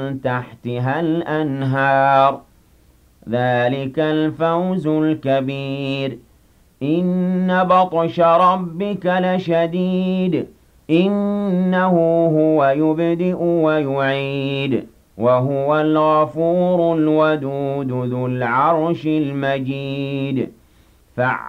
تحتها الأنهار ذلك الفوز الكبير إن بطش ربك لشديد إنه هو يبدئ ويعيد وهو الغفور الودود ذو العرش المجيد